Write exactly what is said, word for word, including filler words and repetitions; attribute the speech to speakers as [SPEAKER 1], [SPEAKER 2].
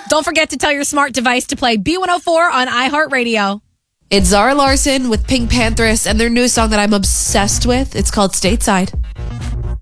[SPEAKER 1] Don't forget to tell your smart device to play B one oh four on iHeartRadio.
[SPEAKER 2] It's Zara Larsson with Pink Panthers and their new song that I'm obsessed with. It's called Stateside.